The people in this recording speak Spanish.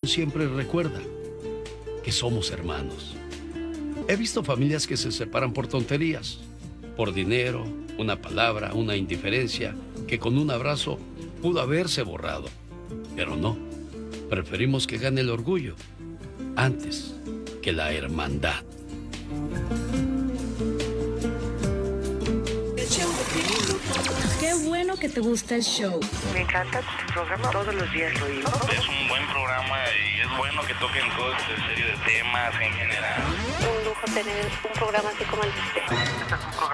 siempre recuerda que somos hermanos. He visto familias que se separan por tonterías, por dinero, una palabra, una indiferencia, que con un abrazo pudo haberse borrado. Pero no, preferimos que gane el orgullo antes que la hermandad. Qué bueno que te gusta el show. Me encanta tu programa, todos los días lo oigo. Es un buen programa y es bueno que toquen toda esta serie de temas en general. Un lujo tener un programa así como el de usted.